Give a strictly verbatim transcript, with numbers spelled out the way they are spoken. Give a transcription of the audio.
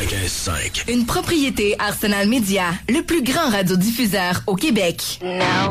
quatre-vingt-quinze cinq. Une propriété Arsenal Média, le plus grand radiodiffuseur au Québec. Now